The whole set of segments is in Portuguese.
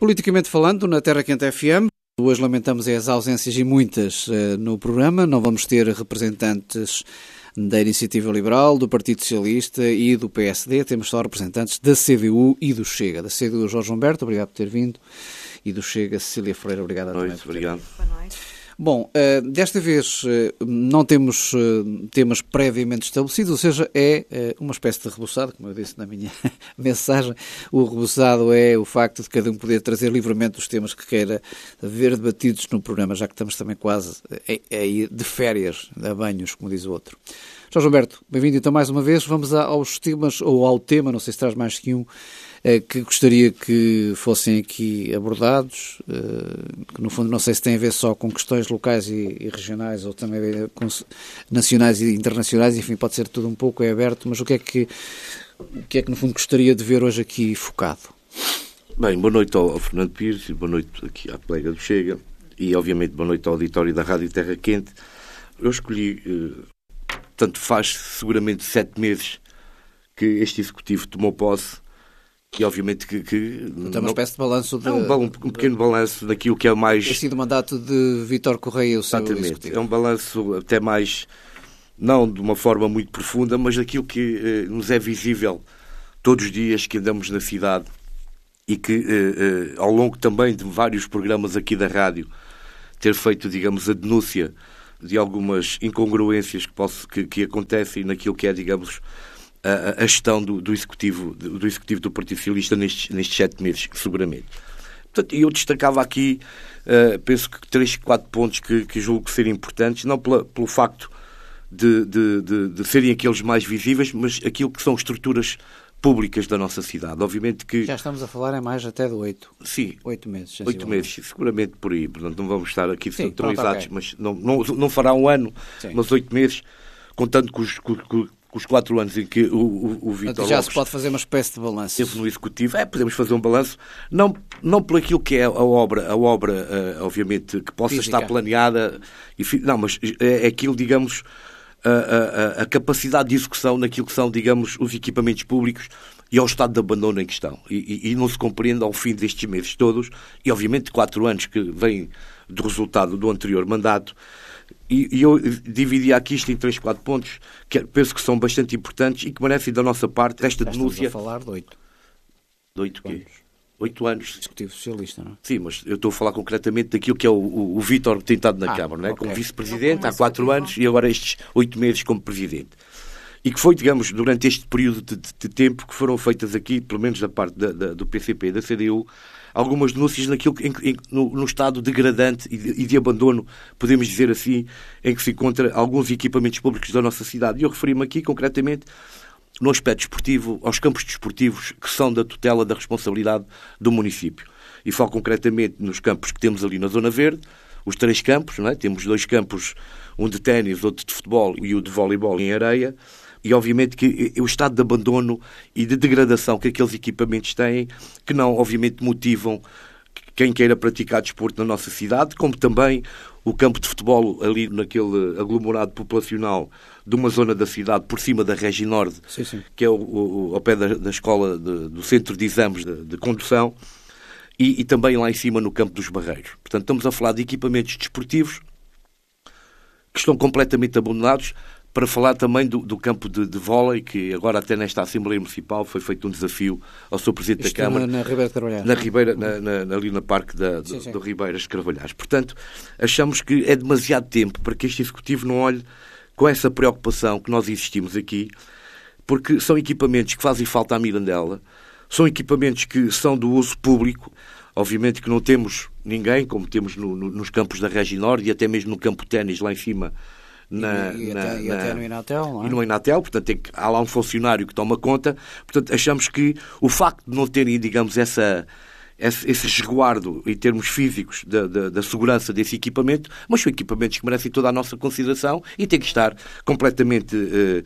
Politicamente falando, na Terra Quente FM, hoje lamentamos as ausências e muitas no programa. Não vamos ter representantes da Iniciativa Liberal, do Partido Socialista e do PSD. Temos só representantes da CDU e do Chega. Da CDU, Jorge Humberto, obrigado por ter vindo. E do Chega, Cecília Ferreira, obrigado também. Obrigado. Boa noite. Bom, desta vez não temos temas previamente estabelecidos, ou seja, é uma espécie de rebuçado, como eu disse na minha mensagem. O rebuçado é o facto de cada um poder trazer livremente os temas que queira ver debatidos no programa, já que estamos também quase de férias, a banhos, como diz o outro. Jorge Humberto, bem-vindo então mais uma vez. Vamos aos temas, ou ao tema, não sei se traz mais que um, que gostaria que fossem aqui abordados, que no fundo não sei se tem a ver só com questões locais e regionais ou também com nacionais e internacionais, enfim, pode ser tudo um pouco, é aberto, mas o que é que no fundo gostaria de ver hoje aqui focado? Bem, boa noite ao Fernando Pires e boa noite aqui à colega do Chega e obviamente boa noite ao auditório da Rádio Terra Quente. Eu escolhi, portanto faz seguramente 7 meses que este Executivo tomou posse. E obviamente que então, uma espécie de balanço de... um pequeno balanço daquilo que é mais... Tem sido o mandato de Vítor Correia, o seu executivo. É um balanço até mais, não de uma forma muito profunda, mas daquilo que nos é visível todos os dias que andamos na cidade e que ao longo também de vários programas aqui da rádio ter feito, digamos, a denúncia de algumas incongruências que acontecem naquilo que é, digamos... a gestão do Executivo do Partido Socialista nestes 7 meses, seguramente. Portanto, eu destacava aqui, penso que 3, 4 pontos que julgo serem importantes, não pelo facto de serem aqueles mais visíveis, mas aquilo que são estruturas públicas da nossa cidade. Obviamente que... Já estamos a falar em mais até de 8. Sim. 8 meses. 8 meses, seguramente por aí. Portanto, não vamos estar aqui centralizados, okay. Mas não fará um ano, sim. Mas 8 meses, contando com os 4 anos em que o Vítor já Lopes se pode fazer uma espécie de balanço. Esteve no Executivo. Podemos fazer um balanço, não por aquilo que é a obra obviamente, que possa física. estar planeada, não, mas é aquilo, digamos, a capacidade de execução naquilo que são, digamos, os equipamentos públicos e ao estado de abandono em que estão. E não se compreende ao fim destes meses todos, e obviamente 4 anos que vêm do resultado do anterior mandato. E eu dividi aqui isto em 3, 4 pontos que penso que são bastante importantes e que merecem da nossa parte esta denúncia. Estamos a falar de 8. De 8 quê? 8 anos. Executivo Socialista, não é? Sim, mas eu estou a falar concretamente daquilo que é o Vítor que tem estado na Câmara, não é? Okay. Como vice-presidente há 4 anos e agora estes 8 meses como presidente. E que foi, digamos, durante este período de tempo que foram feitas aqui, pelo menos da parte do PCP e da CDU, algumas denúncias naquilo no estado degradante e de abandono, podemos dizer assim, em que se encontra alguns equipamentos públicos da nossa cidade. E eu referi-me aqui, concretamente, no aspecto desportivo, aos campos desportivos que são da tutela da responsabilidade do município. E falo concretamente nos campos que temos ali na Zona Verde, os 3 campos, não é? Temos 2 campos, um de ténis, outro de futebol e o de voleibol em areia. E, obviamente, que o estado de abandono e de degradação que aqueles equipamentos têm, que não, obviamente, motivam quem queira praticar desporto na nossa cidade, como também o campo de futebol ali naquele aglomerado populacional de uma zona da cidade, por cima da Regi Norte, sim. Que é ao pé da escola do Centro de Exames de Condução, e também lá em cima no campo dos Barreiros. Portanto, estamos a falar de equipamentos desportivos que estão completamente abandonados. Para falar também do campo de vôlei, que agora até nesta Assembleia Municipal foi feito um desafio ao Sr. Presidente da Câmara. Na Ribeira de Carvalhais. Na Ribeira, ali na Parque do Ribeiras de Carvalhais. Portanto, achamos que é demasiado tempo para que este Executivo não olhe com essa preocupação que nós existimos aqui, porque são equipamentos que fazem falta à Mirandela, são equipamentos que são do uso público. Obviamente que não temos ninguém, como temos nos campos da Regi Norte e até mesmo no campo de ténis lá em cima, até no Inatel, não é? E no Inatel, portanto, há lá um funcionário que toma conta. Portanto, achamos que o facto de não terem, digamos, esse resguardo em termos físicos da segurança desse equipamento, mas são equipamentos que merecem toda a nossa consideração e têm que estar completamente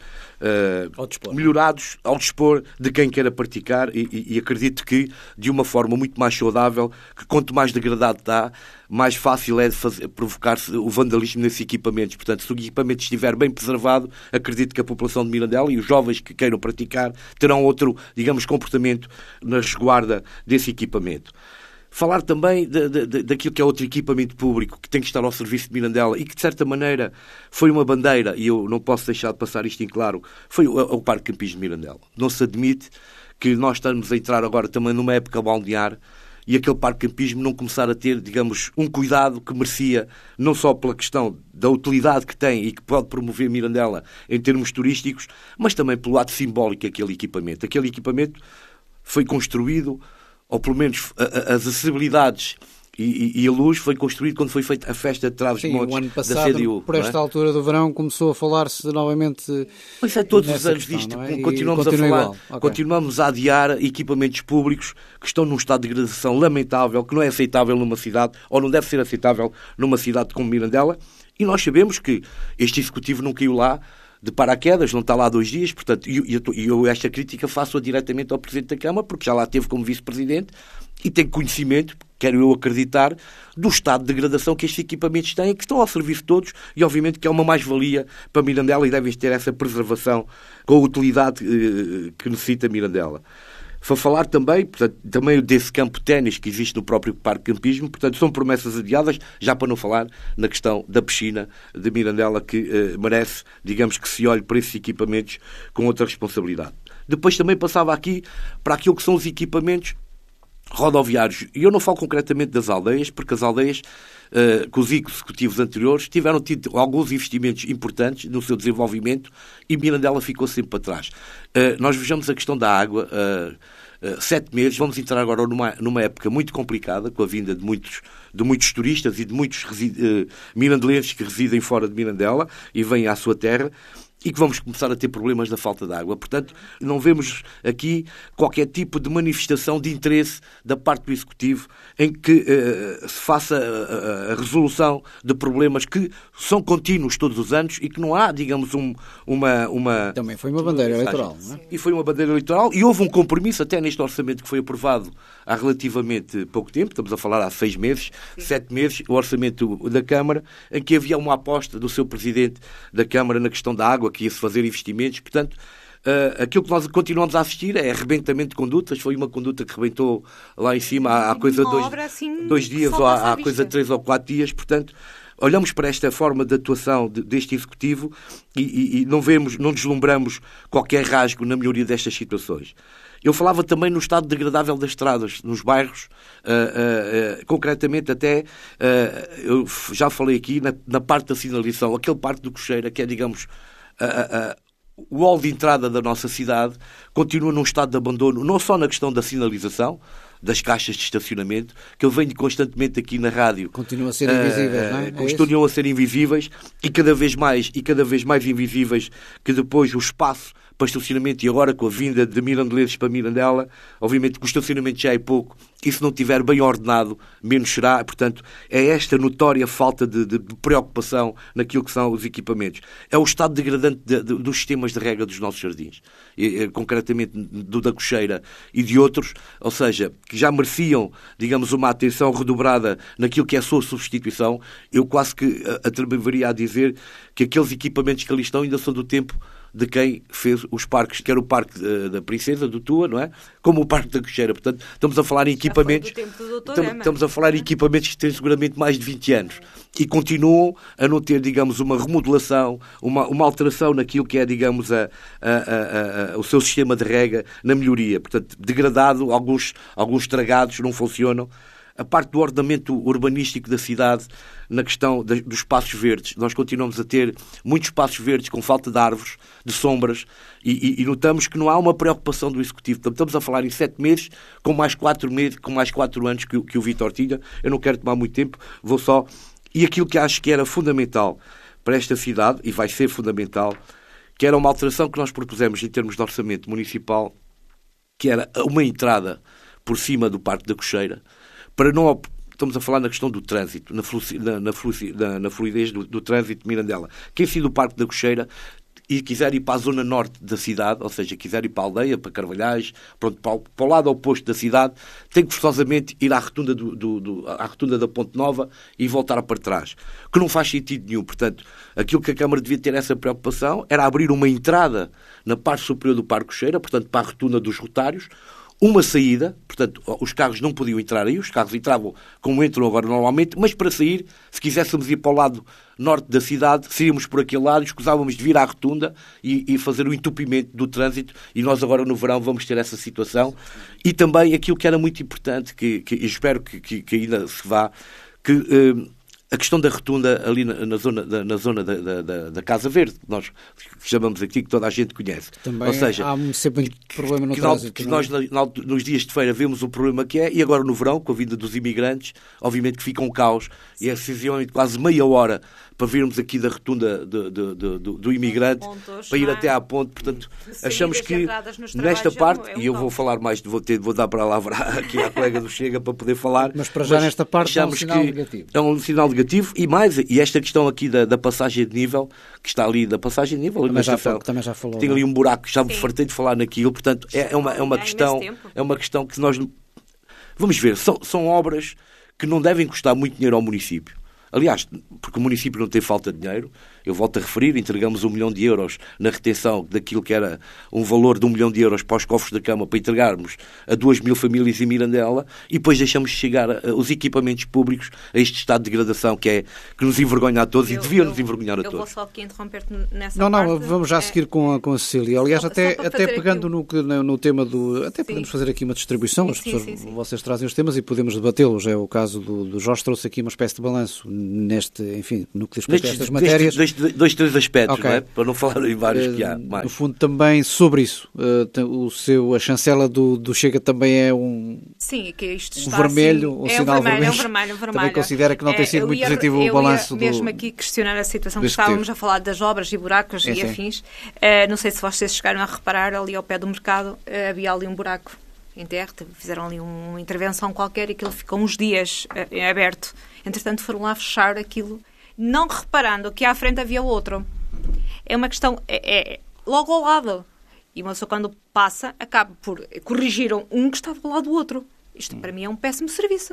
melhorados ao dispor de quem queira praticar e acredito que de uma forma muito mais saudável, que quanto mais degradado está, mais fácil é de provocar-se o vandalismo nesses equipamentos. Portanto, se o equipamento estiver bem preservado, acredito que a população de Mirandela e os jovens que queiram praticar terão outro, digamos, comportamento na resguarda desse equipamento. Falar também daquilo que é outro equipamento público que tem que estar ao serviço de Mirandela e que, de certa maneira, foi uma bandeira, e eu não posso deixar de passar isto em claro, foi o Parque Campismo de Mirandela. Não se admite que nós estamos a entrar agora também numa época balnear e aquele Parque Campismo não começar a ter, digamos, um cuidado que merecia, não só pela questão da utilidade que tem e que pode promover Mirandela em termos turísticos, mas também pelo ato simbólico daquele equipamento. Aquele equipamento foi construído, ou pelo menos as acessibilidades e a luz foi construído quando foi feita a festa de Trás-os-Montes o ano passado, da CDU. por esta altura do verão, começou a falar-se novamente. Mas é todos os anos disto, é? continuamos a falar, continuamos a adiar equipamentos públicos que estão num estado de degradação lamentável, que não é aceitável numa cidade, ou não deve ser aceitável numa cidade como Mirandela, e nós sabemos que este Executivo não caiu lá de paraquedas, não está lá há 2 dias, portanto, eu esta crítica faço-a diretamente ao Presidente da Câmara, porque já lá esteve como Vice-Presidente e tem conhecimento, quero eu acreditar, do estado de degradação que estes equipamentos têm, que estão ao serviço de todos e, obviamente, que é uma mais-valia para Mirandela e devem ter essa preservação com a utilidade que necessita Mirandela. Foi falar também, portanto, também desse campo de ténis que existe no próprio Parque Campismo, portanto, são promessas adiadas, já para não falar na questão da piscina de Mirandela, que merece, digamos, que se olhe para esses equipamentos com outra responsabilidade. Depois também passava aqui para aquilo que são os equipamentos rodoviários. E eu não falo concretamente das aldeias, porque as aldeias, com os executivos anteriores, tiveram tido alguns investimentos importantes no seu desenvolvimento e Mirandela ficou sempre para trás. Nós vejamos a questão da água. 7 meses, vamos entrar agora numa época muito complicada, com a vinda de muitos turistas e de muitos mirandelenses que residem fora de Mirandela e vêm à sua terra, e que vamos começar a ter problemas da falta de água. Portanto, não vemos aqui qualquer tipo de manifestação de interesse da parte do Executivo em que se faça a resolução de problemas que são contínuos todos os anos e que não há, digamos, uma... Também foi uma bandeira eleitoral, não é? E foi uma bandeira eleitoral e houve um compromisso até neste orçamento que foi aprovado há relativamente pouco tempo, estamos a falar há 6 meses, 7 meses, o orçamento da Câmara, em que havia uma aposta do seu Presidente da Câmara na questão da água, que ia-se fazer investimentos. Portanto, aquilo que nós continuamos a assistir é arrebentamento de condutas. Foi uma conduta que rebentou lá em cima há coisa de 2 dias ou há coisa de 3 ou 4 dias. Portanto, olhamos para esta forma de atuação deste Executivo e não deslumbramos qualquer rasgo na melhoria destas situações. Eu falava também no estado degradável das estradas, nos bairros, concretamente até, eu já falei aqui, na parte da sinalização, aquele parque do Cocheira, que é, digamos, o hall de entrada da nossa cidade, continua num estado de abandono, não só na questão da sinalização, das caixas de estacionamento, que eu venho constantemente aqui na rádio. Continuam a ser invisíveis, não é? Continuam a ser invisíveis e cada vez mais invisíveis, que depois o espaço para estacionamento, e agora com a vinda de mirandelenses para Mirandela, obviamente que o estacionamento já é pouco, e se não estiver bem ordenado, menos será. Portanto, é esta notória falta de preocupação naquilo que são os equipamentos. É o estado degradante dos sistemas de rega dos nossos jardins, concretamente do da Cocheira e de outros, ou seja, que já mereciam, digamos, uma atenção redobrada naquilo que é a sua substituição. Eu quase que atreveria a dizer que aqueles equipamentos que ali estão ainda são do tempo de quem fez os parques, quer o Parque da Princesa, do Tua, não é? Como o Parque da Cocheira. Portanto, estamos a falar em equipamentos... Estamos a falar em equipamentos que têm seguramente mais de 20 anos e continuam a não ter, digamos, uma remodelação, uma alteração naquilo que é, digamos, o seu sistema de rega, na melhoria. Portanto, degradado, alguns estragados, não funcionam. A parte do ordenamento urbanístico da cidade, na questão dos espaços verdes. Nós continuamos a ter muitos espaços verdes com falta de árvores, de sombras, e notamos que não há uma preocupação do Executivo. Estamos a falar em 7 meses, com mais 4 anos que o Vítor tinha. Eu não quero tomar muito tempo, vou só... E aquilo que acho que era fundamental para esta cidade, e vai ser fundamental, que era uma alteração que nós propusemos em termos de orçamento municipal, que era uma entrada por cima do Parque da Cocheira, para não... Estamos a falar na questão do trânsito, na fluidez do trânsito de Mirandela. Quem sair do Parque da Cocheira e quiser ir para a zona norte da cidade, ou seja, quiser ir para a aldeia, para Carvalhais, pronto, para o lado oposto da cidade, tem que forçosamente ir à rotunda, à rotunda da Ponte Nova e voltar para trás, que não faz sentido nenhum. Portanto, aquilo que a Câmara devia ter essa preocupação era abrir uma entrada na parte superior do Parque Cocheira, portanto, para a rotunda dos rotários, uma saída, portanto, os carros não podiam entrar aí, os carros entravam como entram agora normalmente, mas para sair, se quiséssemos ir para o lado norte da cidade, saíamos por aquele lado, escusávamos de vir à rotunda e fazer o entupimento do trânsito, e nós agora no verão vamos ter essa situação. E também aquilo que era muito importante, que espero que ainda se vá, que a questão da rotunda ali na zona da Casa Verde, que nós chamamos aqui, que toda a gente conhece. Também. Ou seja, há sempre muito problema no trânsito. que nós nos dias de feira vemos o problema que é, e agora no verão, com a vinda dos imigrantes, obviamente que fica um caos, e é excessivamente quase meia hora para virmos aqui da rotunda do imigrante, pontos, para ir até à ponte. Portanto, achamos que nesta parte, e eu vou falar mais, vou dar para lá aqui à colega do Chega para poder falar. Mas para já nesta parte é um sinal negativo. É um sinal negativo, e esta questão aqui da passagem de nível, que está ali, da passagem de nível, também já falou. Tem ali um buraco, já me fartei de falar naquilo, portanto, é uma questão que nós... Vamos ver, são obras que não devem custar muito dinheiro ao município. Aliás, porque o município não tem falta de dinheiro, eu volto a referir, entregamos 1 milhão de euros na retenção daquilo que era um valor de 1 milhão de euros para os cofres da Câmara para entregarmos a 2.000 famílias em Mirandela, e depois deixamos chegar os equipamentos públicos a este estado de degradação que nos envergonha a todos e devia nos envergonhar a todos. Eu vou só aqui interromper-te nessa parte. Não, vamos já seguir com a Cecília. Aliás, até pegando no tema do... Até podemos fazer aqui uma distribuição, sim. Vocês trazem os temas e podemos debatê-los. É o caso do Jorge, trouxe aqui uma espécie de balanço no que diz respeito a estas matérias. 2-3 aspectos, okay. Não é? Para não falar em vários que há mais. No fundo, também sobre isso, a chancela do Chega também é um... Sim, que isto está vermelho, assim, sinal vermelho. É um vermelho. Também considera que não tem sido muito positivo o balanço do... mesmo aqui questionar a situação que estávamos a falar das obras e buracos e afins. Não sei se vocês chegaram a reparar, ali ao pé do mercado havia ali um buraco em terra, fizeram ali uma intervenção qualquer e aquilo ficou uns dias aberto. Entretanto, foram lá fechar aquilo, não reparando que à frente havia outro. É uma questão, logo ao lado. E uma pessoa, quando passa, acaba por corrigir um que estava ao lado do outro. Isto, para mim, é um péssimo serviço.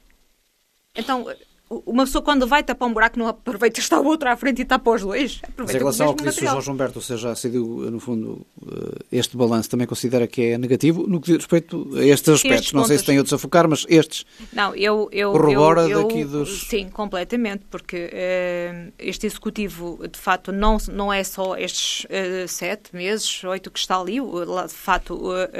Então, uma pessoa, quando vai tapar um buraco, não aproveita estar o outro à frente e tapa os dois. Mas em relação ao que disse o Jorge Humberto, ou seja, decidiu, no fundo, este balanço também considera que é negativo no que diz respeito a estes aspectos. Não sei se tem outros a focar, mas estes. Não, eu corrobora daqui dos... Sim, completamente, porque este executivo, de facto, não é só estes 7 meses, 8 que está ali. De facto,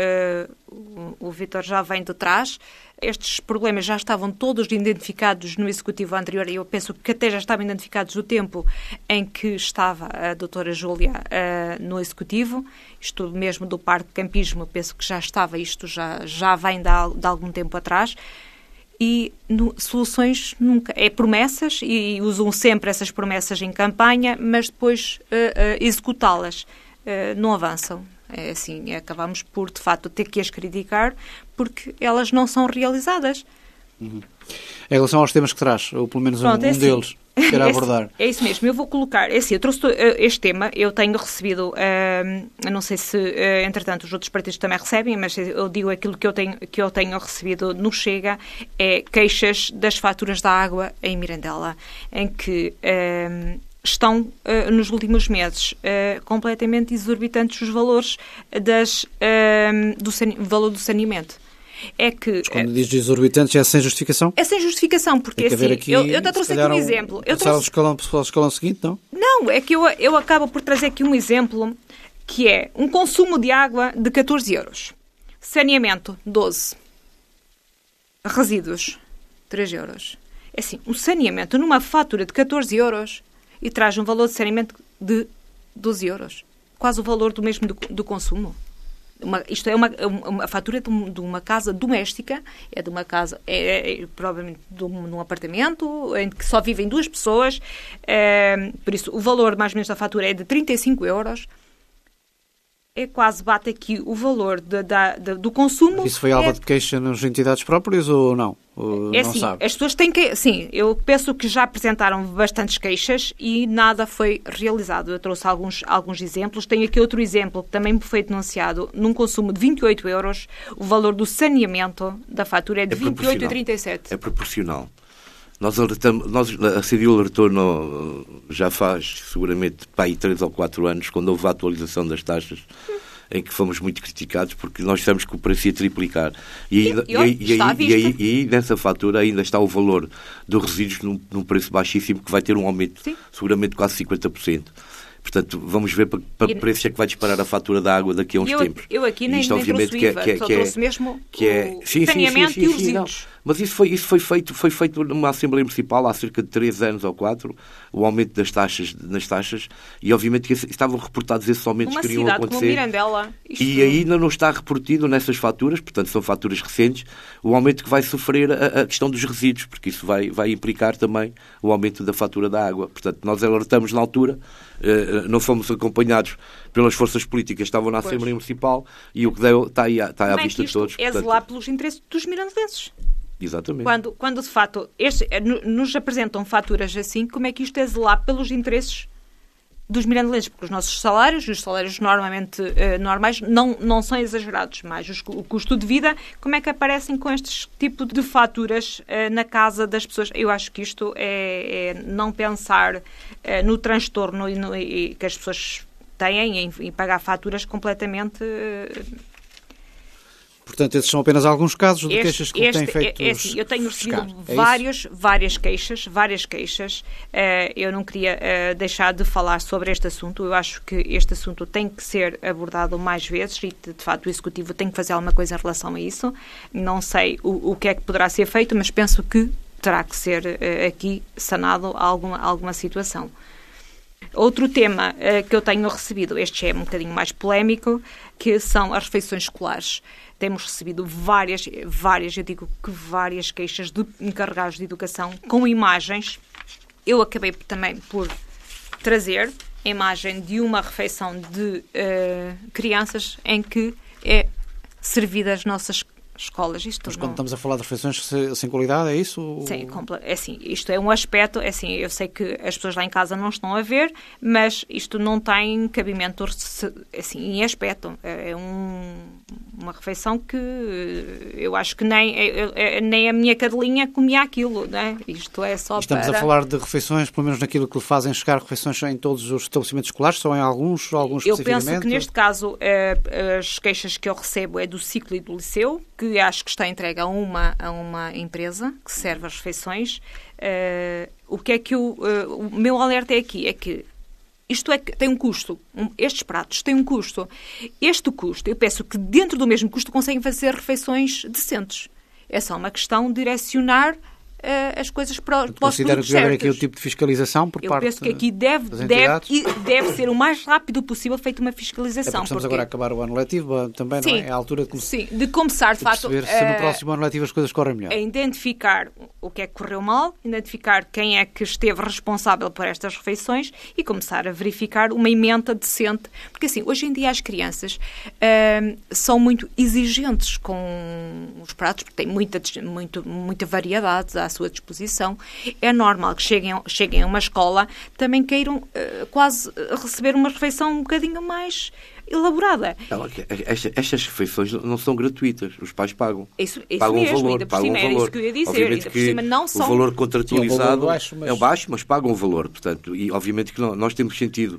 o Vítor já vem de trás. Estes problemas já estavam todos identificados no executivo anterior e eu penso que até já estavam identificados no tempo em que estava a doutora Júlia no executivo. Isto mesmo do parque de campismo, penso que já estava, isto já vem de algum tempo atrás. E soluções nunca. É promessas e usam sempre essas promessas em campanha, mas depois executá-las não avançam. É assim, acabamos por, de facto, ter que as criticar porque elas não são realizadas. Em relação aos temas que traz, ou pelo menos um deles, quer abordar. É isso mesmo, eu vou colocar. É assim, eu trouxe este tema, eu tenho recebido, não sei se, entretanto, os outros partidos também recebem, mas eu digo aquilo que eu tenho recebido no Chega, é queixas das faturas da água em Mirandela, em que... estão, nos últimos meses, completamente exorbitantes os valores do valor do saneamento. É que... Mas quando diz exorbitantes é sem justificação? É sem justificação, porque assim, eu até trouxe aqui um exemplo. Passar o escalão seguinte, não? Não, é que eu acabo por trazer aqui um exemplo, que é um consumo de água de 14 euros. Saneamento, 12. Resíduos, 3 euros. É assim, um saneamento numa fatura de 14 euros... e traz um valor de saneamento de 12 euros. Quase o valor do mesmo do consumo. Isto é uma fatura de uma casa doméstica, é de uma casa, provavelmente de um apartamento, em que só vivem 2 pessoas, por isso o valor mais ou menos da fatura é de 35 euros. Quase bate aqui o valor do consumo. Isso foi alvo de queixa nas entidades próprias ou não? Ou assim, sabe? As pessoas têm que... Sim, eu penso que já apresentaram bastantes queixas e nada foi realizado. Eu trouxe alguns exemplos. Tenho aqui outro exemplo que também me foi denunciado. Num consumo de 28 euros, o valor do saneamento da fatura é de 28,37. É proporcional. A CDU alertou já faz seguramente para aí 3 ou 4 anos, quando houve a atualização das taxas, em que fomos muito criticados porque nós dissemos que o preço ia triplicar. E aí, nessa fatura, ainda está o valor dos resíduos num preço baixíssimo, que vai ter um aumento, seguramente, de quase 50%. Portanto, vamos ver para que preço é que vai disparar a fatura da água daqui a uns tempos. Eu aqui nem trouxe IVA, só trouxe mesmo o saneamento e os resíduos. Mas isso foi feito numa Assembleia Municipal há cerca de 3 anos ou 4, o aumento das taxas, e obviamente que estavam reportados esses aumentos que iriam acontecer. Como Mirandela, e ainda não está reportido nessas faturas, portanto são faturas recentes, o aumento que vai sofrer a questão dos resíduos, porque isso vai implicar também o aumento da fatura da água. Portanto, nós alertamos na altura, não fomos acompanhados pelas forças políticas que estavam na Assembleia Municipal, e o que deu está à vista de todos. É zelar pelos interesses dos mirandenses. Exatamente. Quando de facto nos apresentam faturas assim, como é que isto é zelar pelos interesses dos mirandelenses? Porque os nossos salários, os salários normalmente normais, não são exagerados, mas o custo de vida, como é que aparecem com este tipo de faturas na casa das pessoas? Eu acho que isto é não pensar no transtorno e que as pessoas têm em pagar faturas completamente... Portanto, esses são apenas alguns casos de queixas que têm feito. Assim, eu tenho recebido várias queixas. Eu não queria deixar de falar sobre este assunto. Eu acho que este assunto tem que ser abordado mais vezes e, de facto, o Executivo tem que fazer alguma coisa em relação a isso. Não sei o que é que poderá ser feito, mas penso que terá que ser aqui sanado alguma situação. Outro tema que eu tenho recebido, este é um bocadinho mais polémico, que são as refeições escolares. Temos recebido várias queixas de encarregados de educação com imagens. Eu acabei também por trazer a imagem de uma refeição de crianças em que é servida as nossas escolas. Mas quando estamos a falar de refeições sem qualidade, é isso? Sim, é assim, isto é um aspecto, é assim, eu sei que as pessoas lá em casa não estão a ver, mas isto não tem cabimento assim, em aspecto. É uma refeição que eu acho que nem a minha cadelinha comia aquilo, né? Isto é só Estamos a falar de refeições, pelo menos naquilo que fazem chegar refeições em todos os estabelecimentos escolares, só em alguns especificamente? Eu penso que neste caso as queixas que eu recebo é do ciclo e do liceu, que acho que está entregue a uma empresa que serve as refeições. O que é que o meu alerta é aqui? É que isto é que tem um custo. Estes pratos têm um custo. Este custo, eu penso que dentro do mesmo custo conseguem fazer refeições decentes. É só uma questão de direcionar as coisas para os produtos certos. Considero que deve haver aqui o tipo de fiscalização por parte das entidades? Eu penso que aqui deve ser o mais rápido possível feita uma fiscalização. Estamos agora a acabar o ano letivo também, não é? É a altura de começar, de facto, perceber se no próximo ano letivo as coisas correm melhor. A identificar o que é que correu mal, identificar quem é que esteve responsável por estas refeições e começar a verificar uma emenda decente. Porque assim, hoje em dia as crianças são muito exigentes com os pratos, porque têm muita variedade à sua disposição. É normal que cheguem a uma escola também queiram quase receber uma refeição um bocadinho mais elaborada. Estas refeições não são gratuitas, os pais pagam. Isso pagam mesmo, valor, ainda por cima, era isso que eu ia dizer. Obviamente que o valor contratualizado é baixo, mas pagam o valor. Portanto, e obviamente que nós temos sentido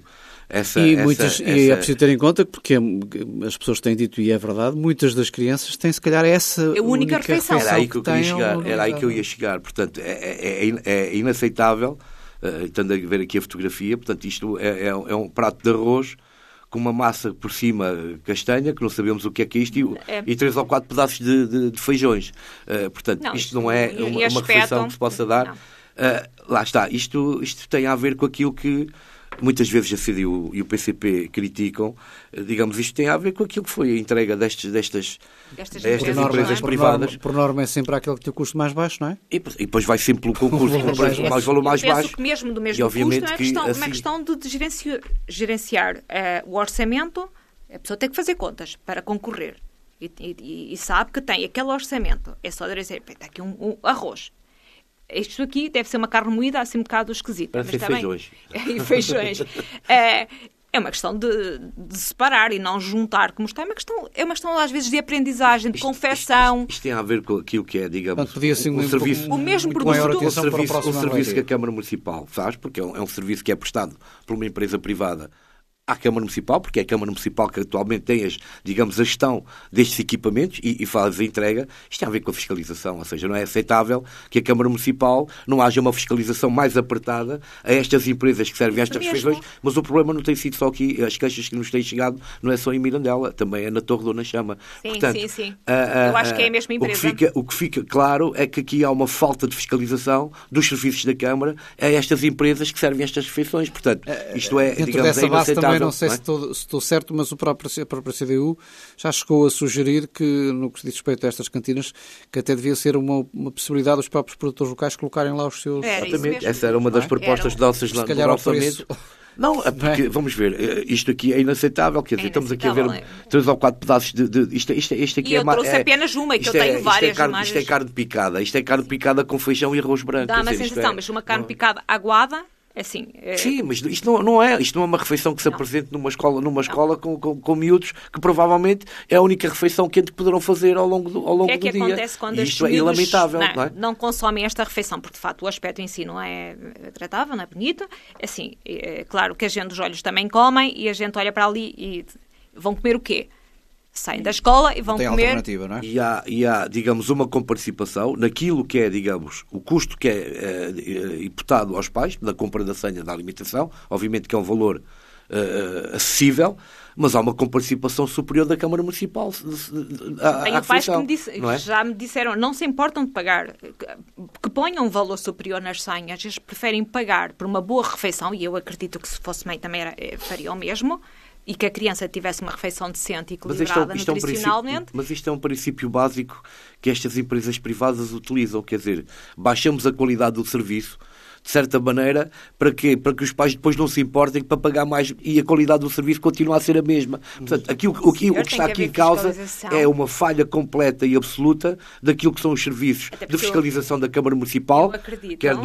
e é preciso ter em conta, porque as pessoas têm dito, e é verdade, muitas das crianças têm se calhar essa única refeição. Era aí que eu ia chegar. Portanto, é inaceitável, estando a ver aqui a fotografia, portanto, isto é um prato de arroz com uma massa por cima castanha, que não sabemos o que é isto, e 3 ou 4 pedaços de feijões. Portanto, isto não é uma refeição que se possa dar. Lá está, isto tem a ver com aquilo que muitas vezes a CDU e o PCP criticam, digamos, isto tem a ver com aquilo que foi a entrega destas empresas privadas. Por norma é sempre aquele que tem o custo mais baixo, não é? E depois vai sempre pelo concurso, mais valor mais baixo. Penso que mesmo do mesmo custo não é uma questão de gerenciar o orçamento. A pessoa tem que fazer contas para concorrer e sabe que tem aquele orçamento. É só dizer, está aqui um arroz. Isto aqui deve ser uma carne moída assim um bocado esquisita. Para ser feijões. E feijões. É uma questão de separar e não juntar como está. É uma questão às vezes de aprendizagem, de confecção. Isto tem a ver com aquilo que é, digamos, serviço. O mesmo produto. O serviço que a Câmara Municipal faz, porque é um serviço que é prestado por uma empresa privada à Câmara Municipal, porque é a Câmara Municipal que atualmente tem a gestão destes equipamentos e faz a entrega. Isto tem a ver com a fiscalização, ou seja, não é aceitável que a Câmara Municipal não haja uma fiscalização mais apertada a estas empresas que servem a estas refeições, mas o problema não tem sido só aqui, as queixas que nos têm chegado não é só em Mirandela, também é na Torre Dona Chama. Sim, portanto, sim. Eu acho que é a mesma empresa. O que fica claro é que aqui há uma falta de fiscalização dos serviços da Câmara a estas empresas que servem a estas refeições. Portanto, isto é, dentro digamos, dessa base também não sei não é? se estou certo, mas a própria CDU já chegou a sugerir que, no que diz respeito a estas cantinas, que até devia ser uma possibilidade os próprios produtores locais colocarem lá os seus... Exatamente, essa era uma das propostas nossas no orçamento. Não, porque, vamos ver, isto aqui é inaceitável, quer dizer, estamos aqui a ver 3 ou 4 pedaços de isto aqui e eu trouxe apenas uma, que eu tenho várias. Isto é carne picada com feijão e arroz branco. Dá uma sensação, mas uma carne picada aguada, assim... Sim, mas isto não é uma refeição que se apresente numa escola com miúdos, que provavelmente é a única refeição quente que poderão fazer ao longo do dia. O que acontece quando isto é lamentável, não é? Não consomem esta refeição, porque de facto o aspecto em si não é agradável, não é bonito. Assim, é claro que a gente dos olhos também comem e a gente olha para ali e vão comer o quê? Saem da escola e vão comer... alternativa, não é? E há, digamos, uma comparticipação naquilo que é, digamos, o custo que é imputado aos pais da compra da senha da alimentação, obviamente que é um valor acessível, mas há uma comparticipação superior da Câmara Municipal Tenho pais que já me disseram, não se importam de pagar, que ponham um valor superior nas senhas, eles preferem pagar por uma boa refeição, e eu acredito que se fosse mãe também faria o mesmo, e que a criança tivesse uma refeição decente e equilibrada nutricionalmente. Mas isto é um princípio básico que estas empresas privadas utilizam, quer dizer, baixamos a qualidade do serviço, de certa maneira, para que os pais depois não se importem para pagar mais e a qualidade do serviço continua a ser a mesma. Portanto, o que está aqui em causa é uma falha completa e absoluta daquilo que são os serviços de fiscalização da Câmara Municipal, quer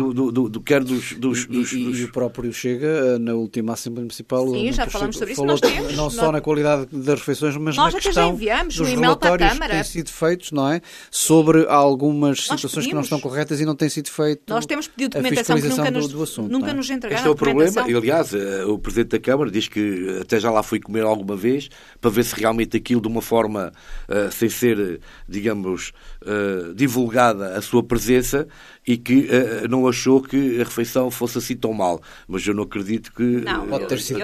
dos... E o próprio Chega, na última Assembleia Municipal... Sim, já falamos sobre isso. Nós temos, não só na qualidade das refeições, mas nós na questão dos relatórios que têm sido feitos, não é? Sobre algumas situações que não estão corretas e não têm sido feito. Nós temos pedido documentação que nunca nos entregaram. Este é o problema. E, aliás, o Presidente da Câmara diz que até já lá fui comer alguma vez para ver se realmente aquilo, de uma forma sem ser, digamos, divulgada a sua presença, e que não achou que a refeição fosse assim tão mal. Mas eu não acredito que... Não, pode ter sido.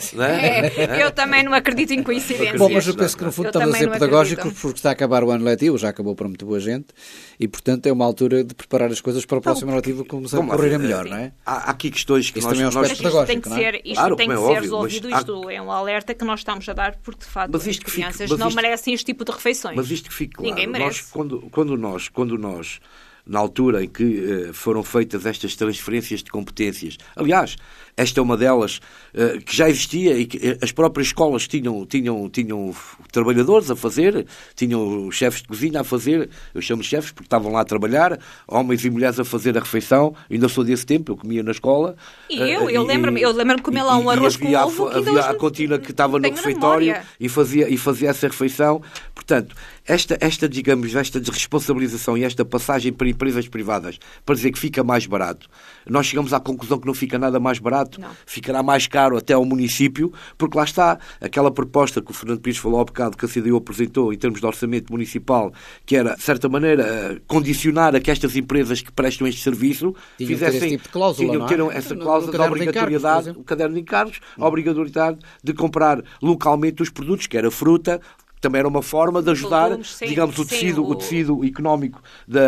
Eu também não acredito em coincidências. Bom, mas eu penso que no fundo estamos a ser pedagógicos, porque está a acabar o ano letivo, já acabou para muito boa gente, e portanto é uma altura de preparar as coisas para o próximo ano letivo como se correrem melhor, não é? Há aqui questões que isto também é um aspecto pedagógico, não é? Isto tem que ser resolvido, isto é um alerta que nós estamos a dar, porque de facto as crianças não merecem este tipo de refeições. Mas isto que fique claro, ninguém merece. Quando nós na altura em que foram feitas estas transferências de competências. Aliás, esta é uma delas que já existia e que as próprias escolas tinham trabalhadores a fazer, tinham chefes de cozinha a fazer, eu chamo chefes porque estavam lá a trabalhar, homens e mulheres a fazer a refeição, ainda sou desse tempo, eu comia na escola. E eu lembro-me de comer lá um arroz com ovo. Havia a cantina que estava no refeitório e fazia essa refeição. Portanto, esta desresponsabilização e esta passagem para empresas privadas para dizer que fica mais barato, nós chegamos à conclusão que não fica nada mais barato, ficará mais caro até ao município, porque lá está aquela proposta que o Fernando Pires falou há bocado, que a CDU apresentou em termos de orçamento municipal, que era, de certa maneira, condicionar a que estas empresas que prestam este serviço fizessem tipo de cláusula, tinham essa cláusula de obrigatoriedade, o caderno de encargos, a obrigatoriedade de comprar localmente os produtos, que era fruta. Também era uma forma de ajudar, digamos, o tecido económico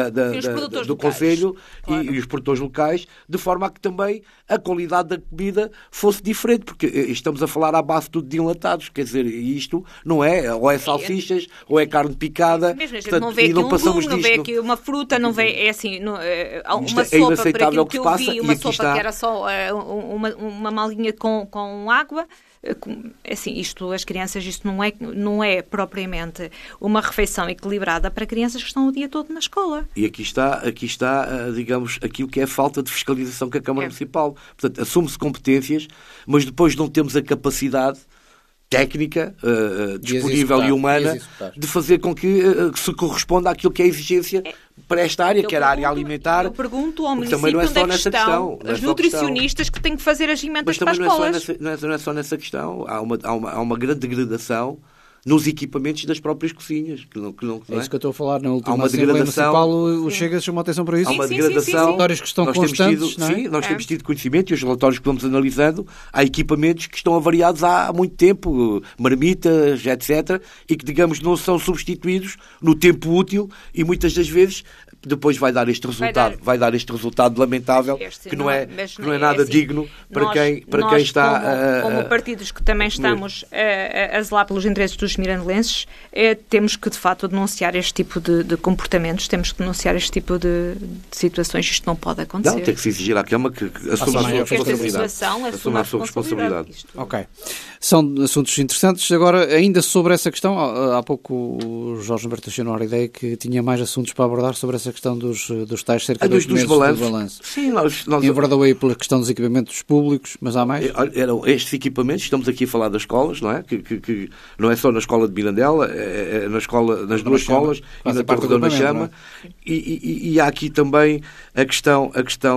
do Conselho e os produtores locais, de forma a que também a qualidade da comida fosse diferente, porque estamos a falar à base tudo de enlatados, quer dizer, isto não é, ou é salsichas, ou é carne picada, mesmo, portanto, não vê aqui um legume, não vê aqui uma fruta, não vê, é assim, uma sopa, por aquilo que eu vi, uma sopa que era só uma malinha com água. Assim, as crianças, isto não é propriamente uma refeição equilibrada para crianças que estão o dia todo na escola. E aqui está, digamos, aquilo que é a falta de fiscalização que a Câmara Municipal. Portanto, assume-se competências, mas depois não temos a capacidade técnica disponível e humana de fazer com que se corresponda àquilo que é a exigência para esta área, que era a área alimentar. Eu pergunto ao município também não é só onde é que estão as nutricionistas que têm que fazer as emendas para as escolas. Não é só nessa questão. Há uma grande degradação nos equipamentos das próprias cozinhas. Que não é isso que eu estou a falar. Na última uma Assembleia Municipal, o Chega chamou a atenção para isso. Há uma degradação. Relatórios que estão constantes, não é? Sim, nós temos tido conhecimento, e os relatórios que vamos analisando, há equipamentos que estão avariados há muito tempo, marmitas, etc., e que, digamos, não são substituídos no tempo útil, e muitas das vezes depois vai dar este resultado lamentável, que não é nada assim, digno para quem está... Como partidos que também estamos a zelar pelos interesses dos mirandelenses, temos que, de facto, denunciar este tipo de comportamentos, temos que denunciar este tipo de situações. Isto não pode acontecer. Não, tem que se exigir à Câmara que assuma a sua responsabilidade. Assuma a sua responsabilidade. Ok. São assuntos interessantes. Agora, ainda sobre essa questão, há pouco o Jorge Humberto deixou a ideia que tinha mais assuntos para abordar sobre essa questão dos tais cerca de 8 meses do balanço. Sim, nós... Enverdou aí pela questão dos equipamentos públicos, mas há mais? Eram estes equipamentos, estamos aqui a falar das escolas, não é? Que não é só na escola de Mirandela, é nas duas escolas e na Torre da Dona Chama. E há aqui também a questão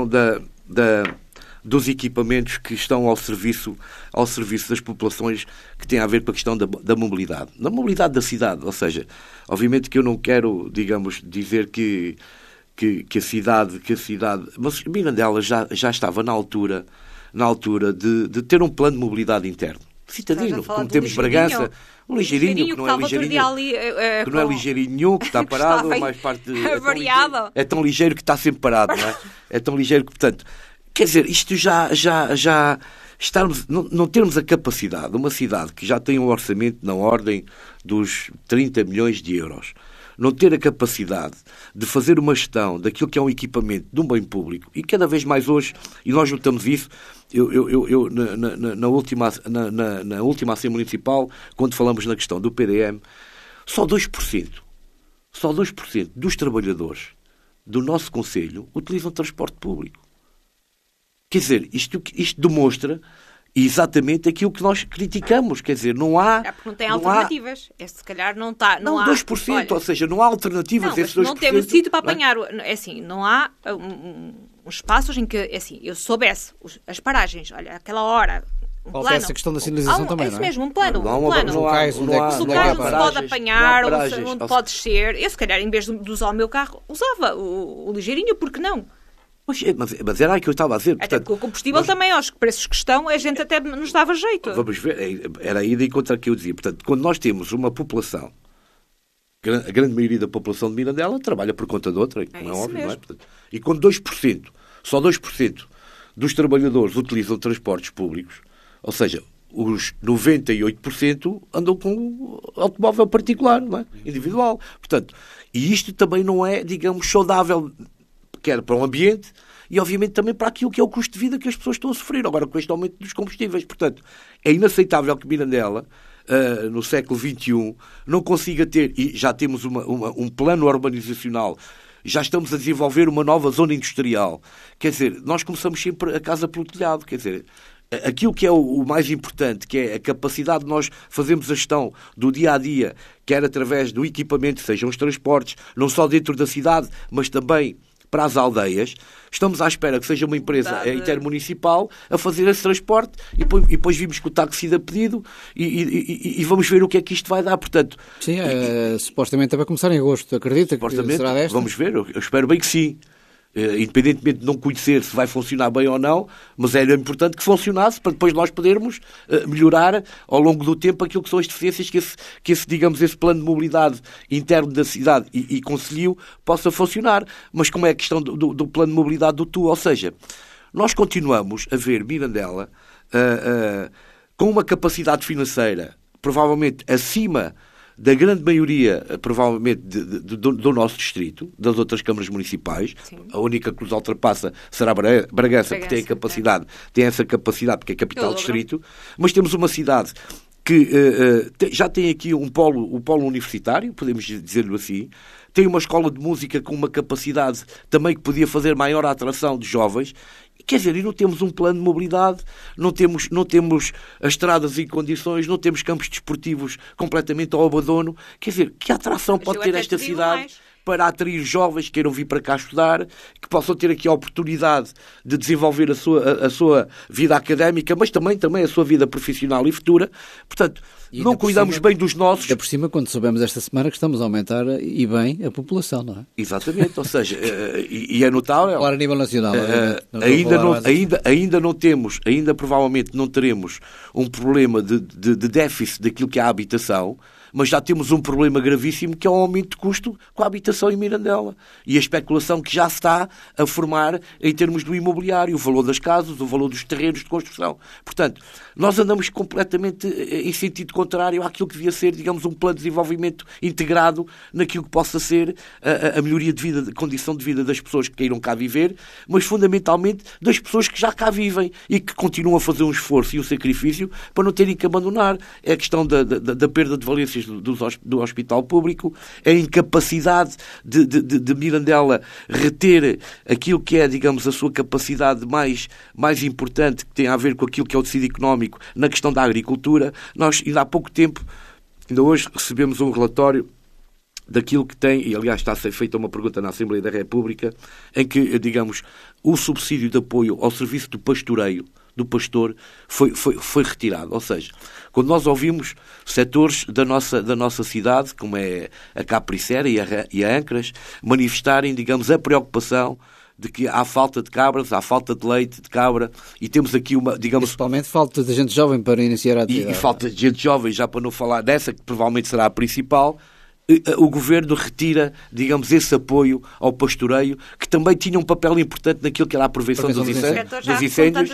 dos equipamentos que estão ao serviço das populações, que tem a ver com a questão da mobilidade. Da mobilidade da cidade, ou seja, obviamente que eu não quero, digamos, dizer que a cidade... Mas Mirandela já estava na altura de ter um plano de mobilidade interno. Citadino, como temos Bragança, um ligeirinho que não é ligeirinho nenhum, que está parado, mais parte... É tão ligeiro que está sempre parado, não é? É tão ligeiro que, portanto... Quer dizer, isto já não termos a capacidade, uma cidade que já tem um orçamento na ordem dos 30 milhões de euros, não ter a capacidade de fazer uma gestão daquilo que é um equipamento de um bem público, e cada vez mais hoje, e nós notamos isso, na última Assembleia Municipal, quando falamos na questão do PDM, só 2% dos trabalhadores do nosso concelho utilizam transporte público. Quer dizer, isto demonstra exatamente aquilo que nós criticamos. Quer dizer, não há... porque não tem alternativas. Se calhar não está... Não, 2%, olha, ou seja, não há alternativas. Não, mas não temos sítio para apanhar. É assim, não há uns espaços em que, assim, eu soubesse as paragens, olha, aquela hora... Falta essa questão da sinalização também, não é? Mesmo, um plano. Locais onde se pode apanhar, onde pode descer. Eu, se calhar, em vez de usar o meu carro, usava o ligeirinho, porque não? Mas era aí que eu estava a dizer. Até porque o combustível também, aos preços que estão, a gente até nos dava jeito. Vamos ver, era aí de contra que eu dizia. Portanto, quando nós temos uma população, a grande maioria da população de Mirandela trabalha por conta de outra, não é óbvio, mesmo. Não é? Portanto, e quando só 2% dos trabalhadores utilizam transportes públicos, ou seja, os 98% andam com automóvel particular, não é? Individual. Portanto, e isto também não é, digamos, saudável, quer para o ambiente e, obviamente, também para aquilo que é o custo de vida que as pessoas estão a sofrer agora com este aumento dos combustíveis. Portanto, é inaceitável que Mirandela, no século XXI, não consiga ter, e já temos um plano urbanizacional, já estamos a desenvolver uma nova zona industrial. Quer dizer, nós começamos sempre a casa pelo telhado. Quer dizer, aquilo que é o mais importante, que é a capacidade de nós fazermos a gestão do dia-a-dia, quer através do equipamento, sejam os transportes, não só dentro da cidade, mas também para as aldeias, estamos à espera que seja uma empresa intermunicipal a fazer esse transporte e depois vimos que o táxi dá pedido e vamos ver o que é que isto vai dar. Portanto, sim, supostamente vai começar em agosto, acredita que será desta? Vamos ver, eu espero bem que sim. Independentemente de não conhecer se vai funcionar bem ou não, mas era importante que funcionasse para depois nós podermos melhorar ao longo do tempo aquilo que são as deficiências que esse plano de mobilidade interno da cidade e concelhio possa funcionar. Mas como é a questão do plano de mobilidade do TU? Ou seja, nós continuamos a ver Mirandela com uma capacidade financeira provavelmente acima da grande maioria, provavelmente, do nosso distrito, das outras câmaras municipais. Sim. A única que nos ultrapassa será Bragança, porque tem a capacidade, tem essa capacidade, porque é capital distrito. Mas temos uma cidade que já tem aqui o polo universitário, podemos dizer-lhe assim, tem uma escola de música com uma capacidade também que podia fazer maior atração de jovens. Quer dizer, e não temos um plano de mobilidade, não temos as estradas em condições, não temos campos desportivos completamente ao abandono. Quer dizer, que atração pode ter esta cidade para atrair jovens que queiram vir para cá estudar, que possam ter aqui a oportunidade de desenvolver a sua vida académica, mas também a sua vida profissional e futura. Portanto, não cuidamos bem dos nossos. Ainda por cima, quando soubemos esta semana que estamos a aumentar, e bem, a população, não é? Exatamente, ou seja, e é notável. Claro, a nível nacional. Ainda provavelmente não teremos um problema de déficit daquilo que é a habitação, mas já temos um problema gravíssimo que é o aumento de custo com a habitação em Mirandela e a especulação que já se está a formar em termos do imobiliário, o valor das casas, o valor dos terrenos de construção. Portanto, nós andamos completamente em sentido contrário àquilo que devia ser, digamos, um plano de desenvolvimento integrado naquilo que possa ser a melhoria de vida, de condição de vida das pessoas que queiram cá viver, mas fundamentalmente das pessoas que já cá vivem e que continuam a fazer um esforço e um sacrifício para não terem que abandonar. É a questão da perda de valências do hospital público, a incapacidade de Mirandela reter aquilo que é, digamos, a sua capacidade mais importante, que tem a ver com aquilo que é o tecido económico na questão da agricultura. Nós, ainda há pouco tempo, ainda hoje, recebemos um relatório daquilo que tem, e aliás está a ser feita uma pergunta na Assembleia da República, em que, digamos, o subsídio de apoio ao serviço do pastoreio, do pastor, foi retirado. Ou seja, quando nós ouvimos setores da nossa cidade, como é a Capricera e a Ancras, manifestarem, digamos, a preocupação de que há falta de cabras, há falta de leite de cabra, e temos aqui uma, digamos... Principalmente falta de gente jovem para iniciar a atividade. E falta de gente jovem, já para não falar dessa, que provavelmente será a principal. O Governo retira, digamos, esse apoio ao pastoreio, que também tinha um papel importante naquilo que era a prevenção dos incêndios.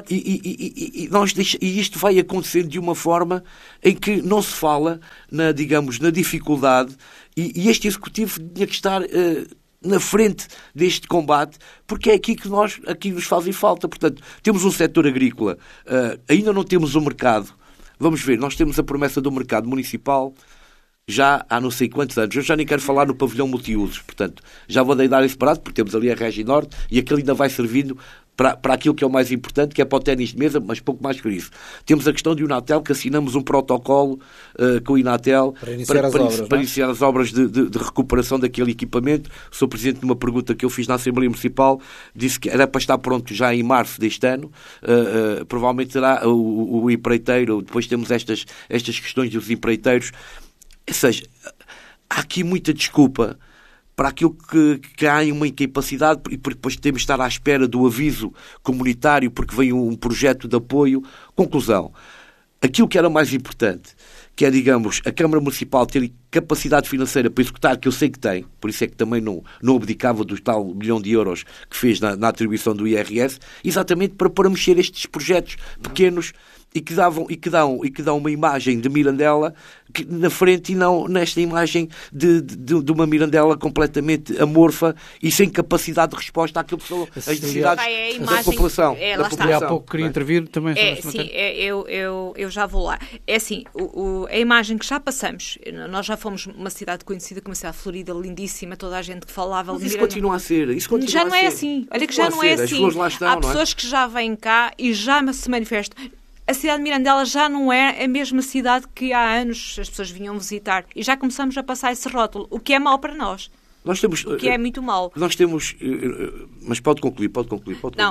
E isto vai acontecendo de uma forma em que não se fala na dificuldade, e este Executivo tinha que estar na frente deste combate, porque é aqui que nos fazem falta. Portanto, temos um setor agrícola, ainda não temos um mercado. Vamos ver, nós temos a promessa do mercado municipal já há não sei quantos anos. Eu já nem quero falar no pavilhão multiusos, portanto, já vou dar em separado, porque temos ali a Regi Norte e aquele ainda vai servindo para aquilo que é o mais importante, que é para o ténis de mesa, mas pouco mais que isso. Temos a questão do Inatel, que assinamos um protocolo com o Inatel para iniciar as obras de recuperação daquele equipamento. O Sr. Presidente, numa pergunta que eu fiz na Assembleia Municipal, disse que era para estar pronto já em março deste ano. Provavelmente será o empreiteiro. Depois temos estas questões dos empreiteiros. Ou seja, há aqui muita desculpa para aquilo que há uma incapacidade, e depois temos de estar à espera do aviso comunitário porque vem um projeto de apoio. Conclusão, aquilo que era mais importante, que é, digamos, a Câmara Municipal ter capacidade financeira para executar, que eu sei que tem, por isso é que também não abdicava do tal €1 milhão que fez na atribuição do IRS, exatamente para mexer estes projetos pequenos e que dão uma imagem de Mirandela na frente, e não nesta imagem de uma Mirandela completamente amorfa e sem capacidade de resposta àquilo que são as necessidades da população. Há pouco queria intervir também sobre eu já vou lá. É assim, a imagem que já passamos, nós já fomos uma cidade conhecida como uma cidade florida, lindíssima, toda a gente que falava... Mas isso continua a ser. Já não é assim. Olha que já não é assim. Há pessoas que já vêm cá e já se manifestam. A cidade de Mirandela já não é a mesma cidade que há anos as pessoas vinham visitar. E já começamos a passar esse rótulo, o que é mau para nós. Nós temos, o que é muito mau. Nós temos... Mas pode concluir. Não,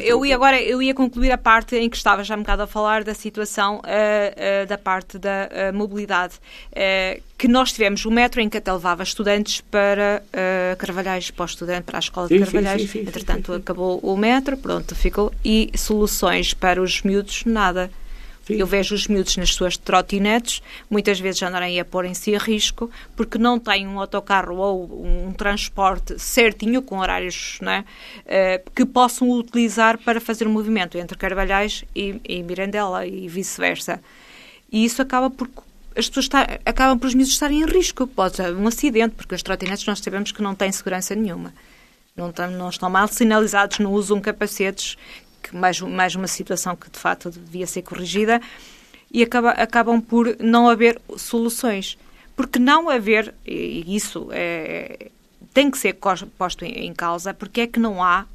eu ia concluir a parte em que estava já um bocado a falar da situação da parte da mobilidade. Que nós tivemos o metro em que até levava estudantes para Carvalhais, para a escola de Carvalhais. Entretanto, acabou o metro, pronto, ficou. E soluções para os miúdos, nada. Sim. Eu vejo os miúdos nas suas trotinetes, muitas vezes andarem a porem-se a risco, porque não têm um autocarro ou um transporte certinho, com horários, não é? Que possam utilizar para fazer um movimento entre Carvalhais e Mirandela e vice-versa. E isso acaba por... As pessoas acabam por os miúdos estarem em risco. Pode ser um acidente, porque as trotinetes nós sabemos que não têm segurança nenhuma. Não estão mal sinalizados, não usam capacetes, mais uma situação que de facto devia ser corrigida, e acabam por não haver soluções. porque não haver, e isso tem que ser posto em causa, porque é que não há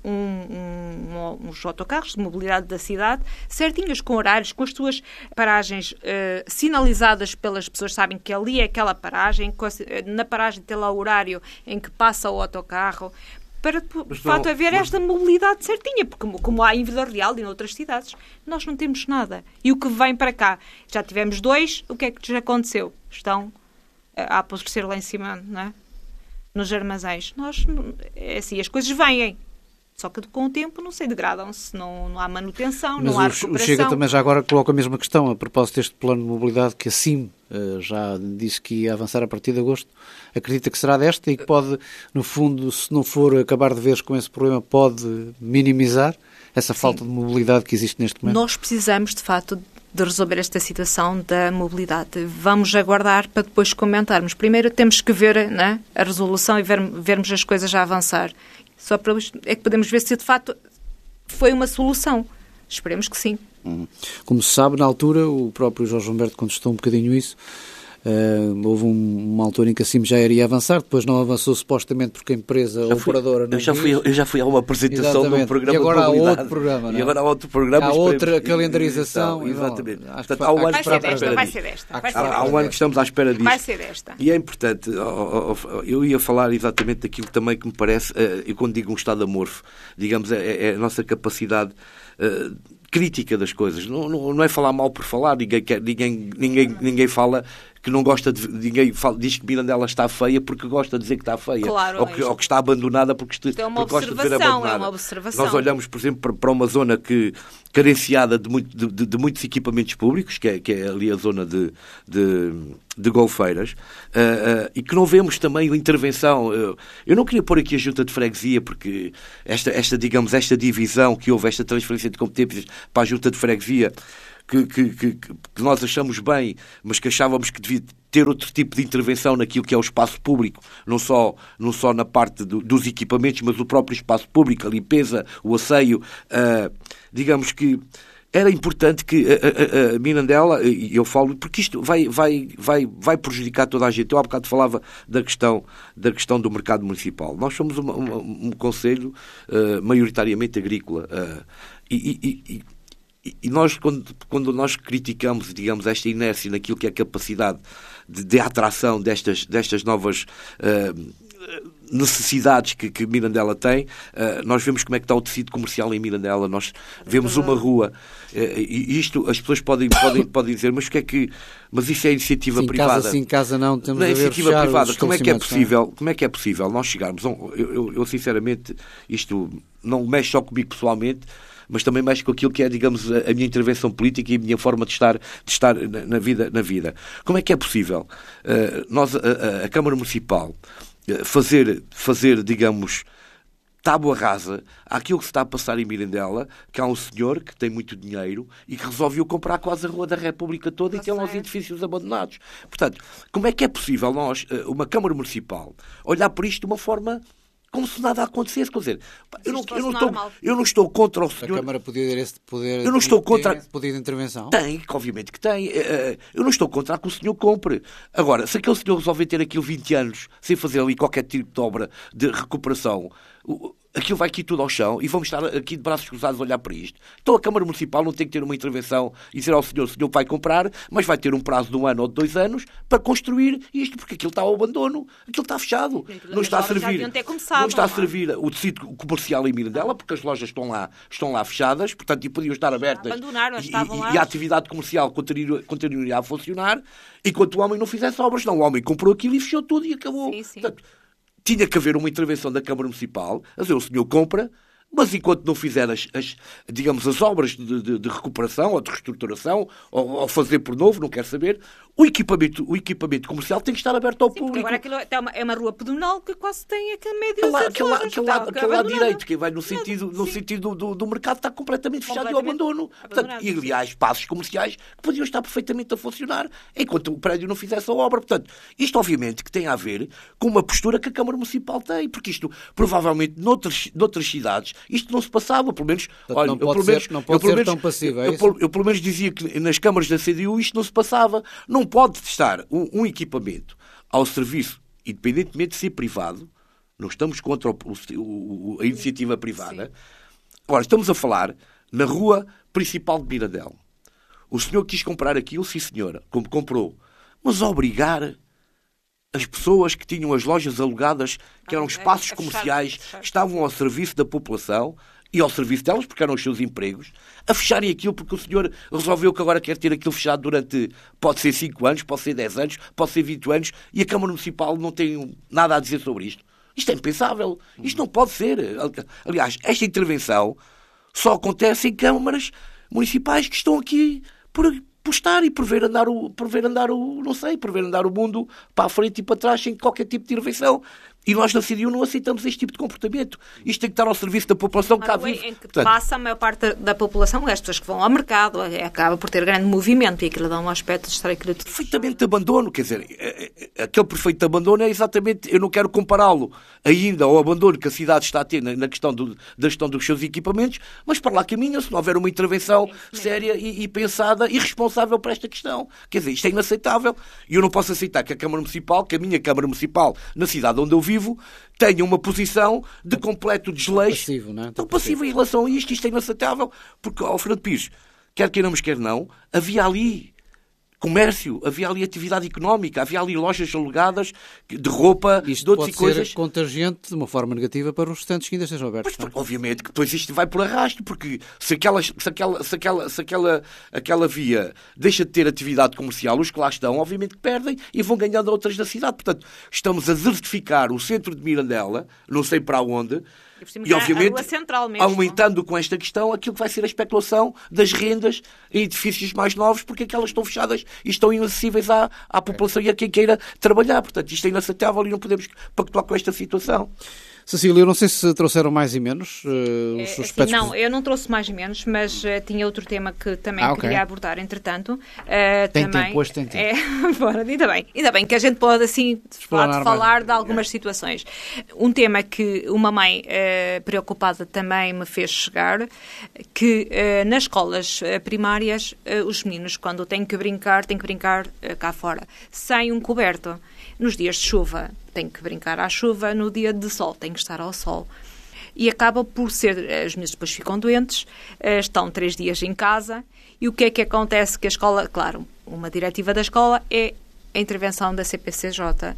uns autocarros de mobilidade da cidade certinhos, com horários, com as suas paragens sinalizadas pelas pessoas, sabem que ali é aquela paragem, na paragem tem lá o horário em que passa o autocarro, para, de facto, haver esta mobilidade certinha, porque como há em Vila Real e noutras cidades, nós não temos nada. E o que vem para cá? Já tivemos 2, o que é que já aconteceu? Estão a apodrecer lá em cima, não é? Nos armazéns. É assim, as coisas vêm. Só que com o tempo, não sei, degradam-se, não há manutenção, mas não há recuperação. O Chega também já agora coloca a mesma questão, a propósito deste plano de mobilidade que a CIM já disse que ia avançar a partir de agosto. Acredita que será desta e que pode, no fundo, se não for acabar de vez com esse problema, pode minimizar essa falta de mobilidade que existe neste momento? Nós precisamos, de facto, de resolver esta situação da mobilidade. Vamos aguardar para depois comentarmos. Primeiro temos que ver, né, a resolução e vermos as coisas a avançar. Só para é que podemos ver se de facto foi uma solução. Esperemos que sim. Como se sabe, na altura, o próprio Jorge Humberto contestou um bocadinho isso. Houve uma altura em que a CIM já iria avançar, depois não avançou supostamente porque a empresa operadora não eu já fui a uma apresentação de um programa e agora de mobilidade. Há outro programa, não é? E agora há outro programa. Há outra calendarização. Exatamente. Portanto, há um ano vai ser desta. Há um ano que estamos à espera disto. Vai ser desta. E é importante, eu ia falar exatamente daquilo também que me parece, eu quando digo um estado amorfo, digamos, é a nossa capacidade crítica das coisas. Não é falar mal por falar, ninguém fala que não gosta de... Ninguém diz que Mirandela está feia porque gosta de dizer que está feia. Claro, ou que está abandonada porque gosta de ver abandonada. É uma observação. Nós olhamos, por exemplo, para uma zona carenciada de muitos equipamentos públicos, que é ali a zona de Golfeiras, e que não vemos também a intervenção. Eu não queria pôr aqui a junta de freguesia, porque esta divisão que houve, esta transferência de competências para a junta de freguesia, que nós achamos bem, mas que achávamos que devia ter outro tipo de intervenção naquilo que é o espaço público, não só na parte dos equipamentos, mas o próprio espaço público, a limpeza, o asseio. Digamos que era importante que a Mirandela, e eu falo, porque isto vai prejudicar toda a gente. Eu há bocado falava da questão do mercado municipal. Nós somos um concelho maioritariamente agrícola, e nós, quando nós criticamos, digamos, esta inércia naquilo que é a capacidade de atração destas novas necessidades que Mirandela tem, nós vemos como é que está o tecido comercial em Mirandela, nós vemos uma rua, e isto as pessoas podem dizer, mas o que é que... Mas isso é iniciativa privada. Casa sim, casa não, temos não é a ver iniciativa privada. Como é que é possível? Não é? Como é que é possível nós chegarmos? Eu sinceramente, isto não mexe só comigo pessoalmente, mas também mexe com aquilo que é, digamos, a minha intervenção política e a minha forma de estar na vida. Como é que é possível a Câmara Municipal fazer, digamos, tábua rasa àquilo que se está a passar em Mirandela, que há um senhor que tem muito dinheiro e que resolveu comprar quase a Rua da República toda e tem lá os edifícios abandonados. Portanto, como é que é possível nós, uma Câmara Municipal, olhar por isto de uma forma como se nada acontecesse? Quer dizer, eu não estou contra o senhor... A Câmara podia ter esse poder, eu não estou contra... poder de intervenção? Tem, obviamente que tem. Eu não estou contra que o senhor compre. Agora, se aquele senhor resolver ter aquilo 20 anos sem fazer ali qualquer tipo de obra de recuperação, aquilo vai aqui tudo ao chão e vamos estar aqui de braços cruzados a olhar para isto. Então a Câmara Municipal não tem que ter uma intervenção e dizer ao senhor, o senhor vai comprar, mas vai ter um prazo de 1 ano ou de 2 anos para construir isto, porque aquilo está ao abandono, aquilo está fechado. Não está a servir, não está a servir o tecido comercial em Mirandela, porque as lojas estão lá fechadas, portanto, e podiam estar abertas e a atividade comercial continuaria a funcionar, enquanto o homem não fizesse obras. Não, o homem comprou aquilo e fechou tudo e acabou. Sim. Portanto, tinha que haver uma intervenção da Câmara Municipal, a dizer, o senhor compra, mas enquanto não fizer as obras de recuperação ou de reestruturação, ou fazer por novo, não quer saber, o equipamento comercial tem que estar aberto ao público. Agora aquilo é uma rua pedonal que quase tem aquele meio aquele lado direito, que vai no sentido do mercado, está completamente fechado e ao abandono. Portanto, e aliás, espaços comerciais que podiam estar perfeitamente a funcionar enquanto o prédio não fizesse a obra. Portanto, isto obviamente que tem a ver com uma postura que a Câmara Municipal tem, porque isto provavelmente noutras cidades isto não se passava, pelo menos... Olha, não pode ser tão passivo, é isso? Eu pelo menos dizia que nas câmaras da CDU isto não se passava. Não pode estar um equipamento ao serviço, independentemente de ser privado, não estamos contra a iniciativa privada. Sim. Agora, estamos a falar na rua principal de Mirandela. O senhor quis comprar aquilo, sim senhora, como comprou. Mas obrigar as pessoas que tinham as lojas alugadas, que eram espaços comerciais, que estavam ao serviço da população e ao serviço delas, porque eram os seus empregos, a fecharem aquilo porque o senhor resolveu que agora quer ter aquilo fechado durante, pode ser 5 anos, pode ser 10 anos, pode ser 20 anos, e a Câmara Municipal não tem nada a dizer sobre isto. Isto é impensável. Isto não pode ser. Aliás, esta intervenção só acontece em câmaras municipais que estão aqui por estar e por ver andar o mundo para a frente e para trás sem qualquer tipo de intervenção. E nós na CDU não aceitamos este tipo de comportamento. Isto tem que estar ao serviço da população que cá vive. Em que passa a maior parte da população, as pessoas que vão ao mercado, acaba por ter grande movimento e aquilo dá um aspecto de estar aquilo tudo. Perfeitamente de abandono, quer dizer, aquele perfeito de abandono é exatamente, eu não quero compará-lo ainda ao abandono que a cidade está a ter na questão da gestão dos seus equipamentos, mas para lá caminha se não houver uma intervenção séria e pensada e responsável para esta questão. Quer dizer, isto é inaceitável e eu não posso aceitar que a Câmara Municipal, que a minha Câmara Municipal na cidade onde eu vivo, tenha uma posição de completo desleixo. Passivo, não é? Tão passivo em relação a isto. Isto é inaceitável. Porque, ao Fernando Pires, quer queiramos, quer não, havia ali comércio, havia ali atividade económica, havia ali lojas alugadas de roupa, isto de outras coisas. Pode ser contagiante de uma forma negativa para os restantes que ainda estejam abertos. Mas, obviamente que depois isto vai por arrasto, porque se aquela via deixa de ter atividade comercial, os que lá estão, obviamente que perdem e vão ganhando outras da cidade. Portanto, estamos a desertificar o centro de Mirandela, não sei para onde, e obviamente aumentando com esta questão aquilo que vai ser a especulação das rendas em edifícios mais novos, porque aquelas estão fechadas e estão inacessíveis à população e a quem queira trabalhar. Portanto, isto é inaceitável e não podemos pactuar com esta situação. Cecília, eu não sei se trouxeram mais e menos os aspectos... Não, eu não trouxe mais e menos, mas tinha outro tema que também queria abordar, entretanto. Tem tempo, hoje tem tempo. Ainda bem que a gente pode, assim, falar de algumas situações. Um tema que uma mãe preocupada também me fez chegar, que nas escolas primárias, os meninos, quando têm que brincar cá fora, sem um coberto. Nos dias de chuva, tem que brincar à chuva, no dia de sol, tem que estar ao sol. E acaba por ser, os meninos depois ficam doentes, estão 3 dias em casa, e o que é que acontece? Que a escola, claro, uma diretiva da escola é a intervenção da CPCJ.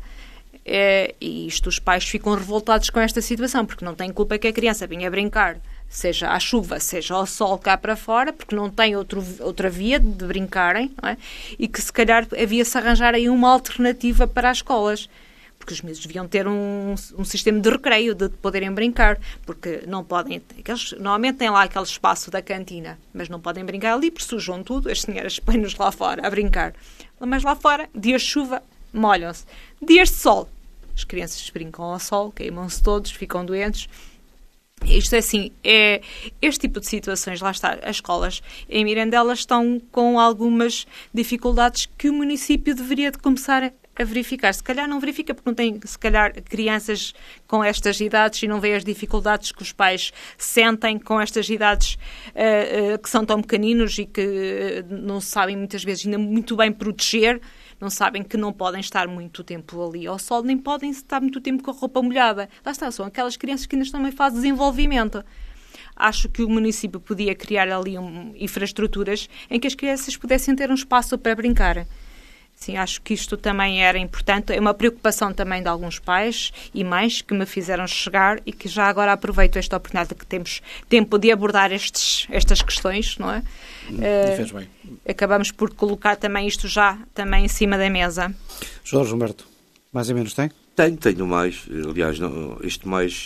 E isto, os pais ficam revoltados com esta situação, porque não têm culpa que a criança venha brincar, seja à chuva, seja ao sol cá para fora, porque não tem outra via de brincarem, não é? E que se calhar havia-se arranjar aí uma alternativa para as escolas, porque os miúdos deviam ter um sistema de recreio, de poderem brincar, porque não podem, eles normalmente têm lá aquele espaço da cantina, mas não podem brincar ali, porque sujam tudo, as senhoras põem-nos lá fora a brincar. Mas lá fora, dias de chuva, molham-se. Dias de sol, as crianças brincam ao sol, queimam-se todos, ficam doentes. Isto é assim, este tipo de situações, lá está, as escolas em Mirandela estão com algumas dificuldades que o município deveria de começar a verificar. Se calhar não verifica porque não tem, se calhar, crianças com estas idades e não vê as dificuldades que os pais sentem com estas idades que são tão pequeninos e que não sabem muitas vezes ainda muito bem proteger. Não sabem que não podem estar muito tempo ali ao sol, nem podem estar muito tempo com a roupa molhada. Lá está, são aquelas crianças que ainda estão em fase de desenvolvimento. Acho que o município podia criar ali infraestruturas em que as crianças pudessem ter um espaço para brincar. Sim, acho que isto também era importante. É uma preocupação também de alguns pais e mães que me fizeram chegar e que já agora aproveito esta oportunidade que temos tempo de abordar estas questões, não é? Fez bem. Acabamos por colocar também isto já também em cima da mesa. Jorge Humberto, mais ou menos tem? Tenho mais. Aliás, isto mais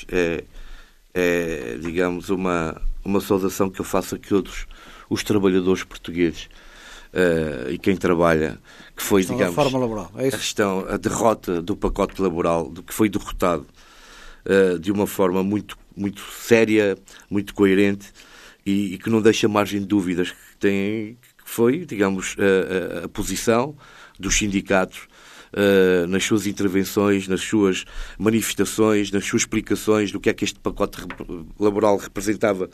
é digamos, uma saudação que eu faço a todos os trabalhadores portugueses e quem trabalha, que foi, digamos, reforma laboral, é isso? A derrota do pacote laboral, que foi derrotado de uma forma muito, muito séria, muito coerente e que não deixa margem de dúvidas que foi, digamos, a posição dos sindicatos nas suas intervenções, nas suas manifestações, nas suas explicações do que é que este pacote laboral representava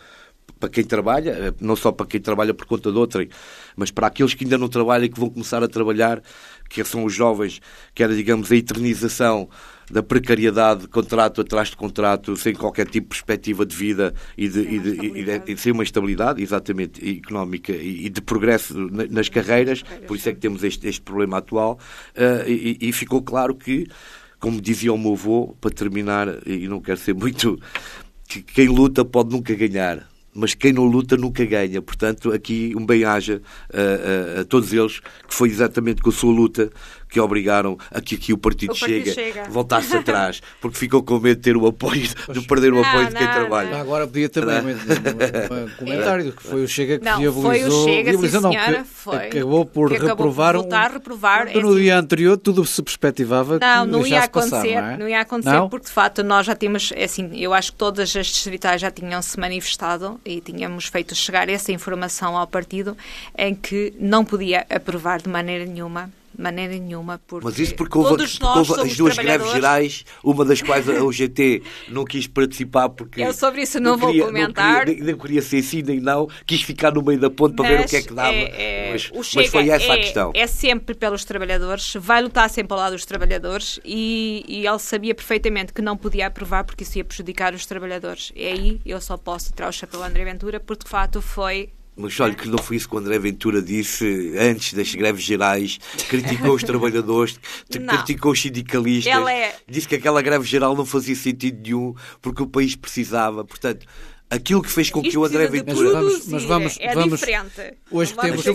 para quem trabalha, não só para quem trabalha por conta de outrem, mas para aqueles que ainda não trabalham e que vão começar a trabalhar, que são os jovens, que era, digamos, a eternização da precariedade, contrato atrás de contrato, sem qualquer tipo de perspectiva de vida e sem uma estabilidade, exatamente, económica e de progresso nas carreiras, por isso é que temos este problema atual, e ficou claro que, como dizia o meu avô, para terminar, e não quero ser muito, que quem luta pode nunca ganhar, mas quem não luta nunca ganha. Portanto, aqui um bem-aja a todos eles, que foi exatamente com a sua luta que obrigaram a que aqui o Partido Chega voltasse atrás, porque ficou com medo de ter o apoio, de perder o apoio de quem trabalha. Agora podia também um comentário, que foi o Chega que viabilizou. Foi o Chega, sim, senhora, acabou por reprovar. No dia anterior tudo se perspectivava que não ia acontecer, passar, não ia acontecer, porque de facto nós já tínhamos, assim, eu acho que todas as distritais já tinham se manifestado e tínhamos feito chegar essa informação ao partido em que não podia aprovar de maneira nenhuma, porque mas isso porque houve as duas greves gerais, uma das quais a UGT não quis participar porque eu sobre isso não vou comentar, nem queria ser sim nem não, quis ficar no meio da ponte para ver o que é que dava, mas foi essa a questão. É sempre pelos trabalhadores, vai lutar sempre ao lado dos trabalhadores e ele sabia perfeitamente que não podia aprovar porque isso ia prejudicar os trabalhadores, e aí eu só posso tirar o chapéu a André Ventura porque de facto foi. Mas olha que não foi isso que o André Ventura disse antes das greves gerais, criticou os trabalhadores, criticou os sindicalistas, disse que aquela greve geral não fazia sentido nenhum porque o país precisava, portanto, aquilo que fez com que o André Ventura... Vamos diferente. Hoje temos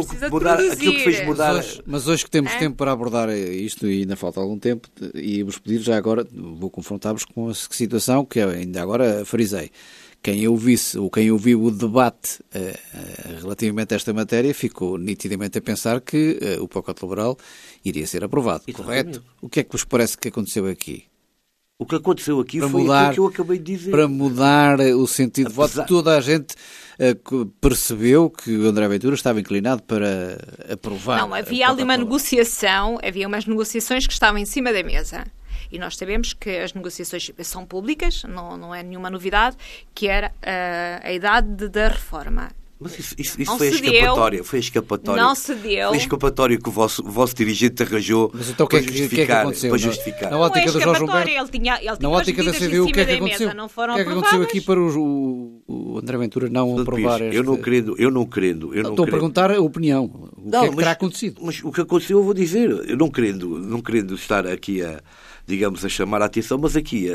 mas hoje que temos tempo para abordar isto e ainda falta algum tempo, e vos pedir já agora, vou confrontar-vos com a situação que ainda agora frisei. Quem ouviu o debate relativamente a esta matéria ficou nitidamente a pensar que o pacote laboral iria ser aprovado. Exatamente. Correto? O que é que vos parece que aconteceu aqui? O que aconteceu aqui foi aquilo que eu acabei de dizer. Para mudar o sentido de voto, toda a gente percebeu que o André Ventura estava inclinado para aprovar. Não, havia ali uma negociação, havia umas negociações que estavam em cima da mesa. E nós sabemos que as negociações são públicas, não é nenhuma novidade, que era a idade da reforma. Mas isso foi a escapatória. Foi a escapatória. Não se deu. Foi a escapatória que o vosso dirigente arranjou. Mas então o que é que aconteceu? Para justificar. Na ótica do Jorge Humberto, ele tinha na ótica da CDU, o que é que aconteceu? Não foram o que é que aconteceu aqui para o André Ventura não aprovar este... Eu não querendo. Estou a perguntar a opinião. O que é que terá acontecido? Mas o que aconteceu eu vou dizer. Eu não querendo estar aqui a chamar a atenção, mas aqui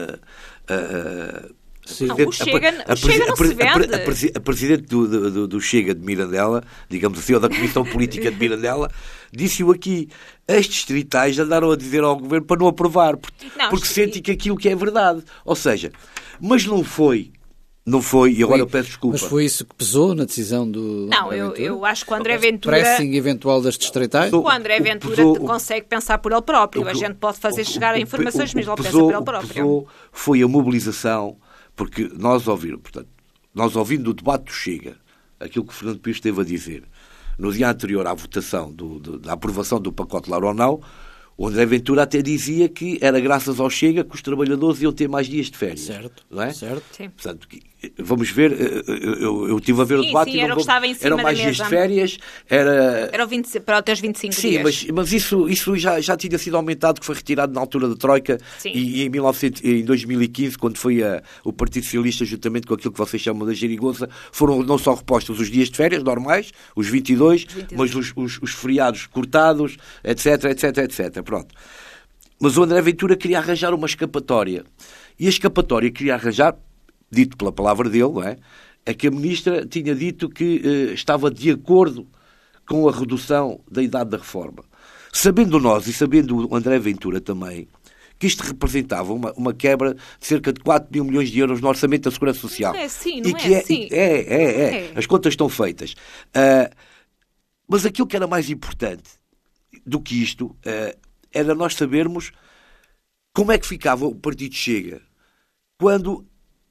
o Chega não se vende. A presidente do Chega de Mirandela, digamos assim, ou da Comissão Política de Mirandela, disse-o aqui. As distritais andaram a dizer ao Governo para não aprovar, porque sentem que aquilo que é verdade. Ou seja, mas não foi, e agora eu peço desculpa. Mas foi isso que pesou na decisão do... Não, eu acho que o André Ventura... Pressing eventual das distritais? O André Ventura consegue pensar por ele próprio. A gente pode fazer chegar a informações, mas ele pensa por ele próprio. Foi a mobilização, porque nós ouvindo o debate do Chega, aquilo que o Fernando Pires esteve a dizer, no dia anterior à votação da aprovação do pacote Lauro ou não, o André Ventura até dizia que era graças ao Chega que os trabalhadores iam ter mais dias de férias. Certo, não é? Certo. Sim. Portanto, vamos ver, eu estive a ver o debate e eram mais dias de férias. Era até os 25 dias. Sim, mas isso já tinha sido aumentado, que foi retirado na altura da Troika. Sim. E em 2015, quando foi o Partido Socialista, juntamente com aquilo que vocês chamam da geringonça, foram não só repostos os dias de férias normais, os 22. Mas os feriados cortados, etc. Pronto. Mas o André Ventura queria arranjar uma escapatória. E a escapatória que queria arranjar, dito pela palavra dele, não é? É que a ministra tinha dito que estava de acordo com a redução da idade da reforma. Sabendo nós, e sabendo o André Ventura também, que isto representava uma quebra de cerca de 4 mil milhões de euros no orçamento da Segurança Social. Não é assim, É. As contas estão feitas. Mas aquilo que era mais importante do que isto era nós sabermos como é que ficava o Partido Chega quando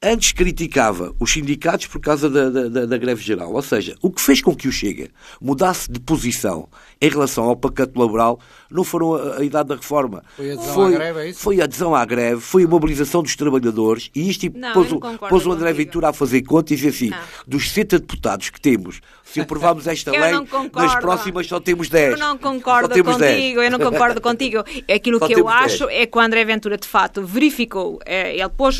antes criticava os sindicatos por causa da greve geral. Ou seja, o que fez com que o Chega mudasse de posição em relação ao pacote laboral não foram a idade da reforma. Foi a adesão à greve, é isso? Foi a adesão à greve, foi a mobilização dos trabalhadores e isto pôs o André Ventura a fazer conta e dizer assim, dos 60 deputados que temos, se aprovarmos esta lei, nas próximas só temos 10. Eu não concordo contigo. Aquilo que eu acho é que o André Ventura, de fato, verificou, ele pôs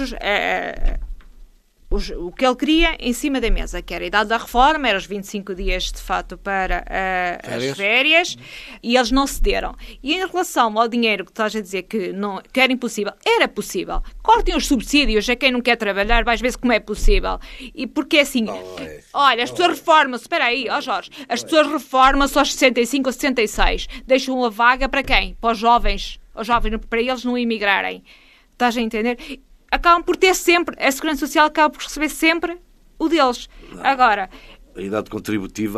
o que ele queria em cima da mesa, que era a idade da reforma, eram os 25 dias, de fato, para as férias, e eles não cederam. E em relação ao dinheiro que estás a dizer que era impossível, era possível. Cortem os subsídios a quem não quer trabalhar, vais ver como é possível. E porque assim, olha, as pessoas reformam-se, espera aí, Jorge, as pessoas reformam-se aos 65 ou 66, deixam a vaga para quem? Para os jovens, para eles não emigrarem. Estás a entender? Acabam por ter sempre, a Segurança Social acaba por receber sempre o deles. Agora... A idade contributiva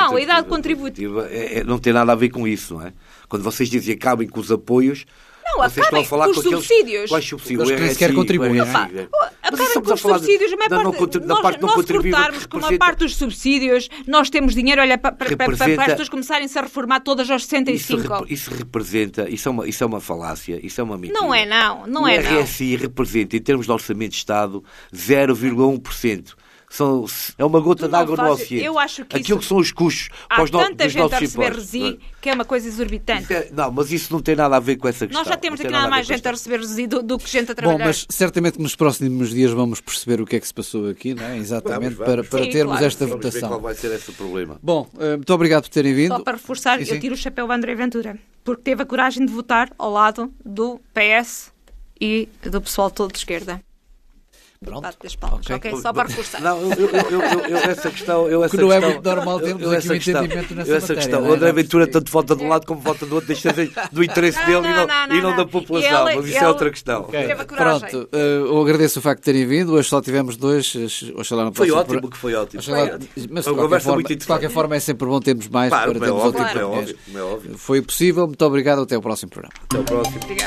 não tem nada a ver com isso, não é? Quando vocês dizem acabem com os apoios... Não, acabem com os subsídios. Quais subsídios? Eles que nem sequer contribuem. Acabem com os subsídios. Nós cortarmos com uma parte dos subsídios, nós temos dinheiro, olha, para as pessoas começarem-se a reformar todas aos 65. Isso representa, isso é uma falácia, isso é uma mentira. Não é não. O RSI representa, em termos de orçamento de Estado, 0,1%. É uma gota de água no oceano. Eu acho que aquilo que são os custos para os nossos impostos. Há tanta gente a receber resi que é uma coisa exorbitante. Não, mas isso não tem nada a ver com essa questão. Nós já temos aqui nada mais gente a receber resi do que gente a trabalhar. Bom, mas certamente nos próximos dias vamos perceber o que é que se passou aqui, não é? Exatamente, para termos esta votação. Vamos ver qual vai ser esse problema. Bom, muito obrigado por terem vindo. Só para reforçar, eu tiro o chapéu a André Ventura, porque teve a coragem de votar ao lado do PS e do pessoal todo de esquerda. Pronto. Okay. Só para reforçar. Não, eu essa questão... Que não é muito normal termos aqui um entendimento nessa matéria. Questão. O André Ventura tanto vota de um lado como vota do outro, deixa do interesse dele e não da população. Mas isso é outra questão. Okay. Pronto, eu agradeço o facto de terem vindo. Hoje só tivemos dois. Oxalá não foi ótimo que foi ótimo. Mas de qualquer forma é sempre bom termos mais para termos outro tempo. Foi possível. Muito obrigado. Até o próximo programa. Até o próximo.